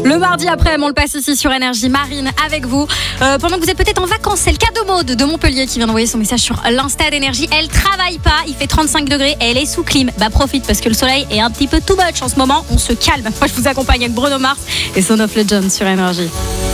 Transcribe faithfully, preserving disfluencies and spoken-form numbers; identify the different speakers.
Speaker 1: Le mardi après, on le passe ici sur Énergie. Marine avec vous. Euh, pendant que vous êtes peut-être en vacances, c'est le cas de Maud de Montpellier qui vient d'envoyer son message sur l'Insta d'Énergie. Elle travaille pas, il fait trente-cinq degrés et elle est sous clim. Bah profite parce que le soleil est un petit peu too much en ce moment. On se calme. Moi je vous accompagne avec Bruno Mars et Son of Legend sur Énergie.